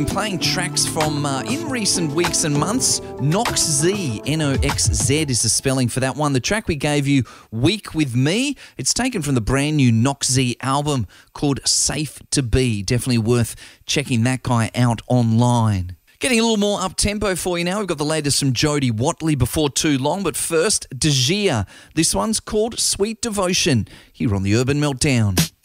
Playing tracks from in recent weeks and months. Noxz, Noxz is the spelling for that one. The track we gave you, Week With Me, it's taken from the brand new Noxz album called Safe To Be. Definitely worth checking that guy out online. Getting a little more up-tempo for you now. We've got the latest from Jody Watley before too long. But first, De Gia. This one's called Sweet Devotion here on the Urban Meltdown.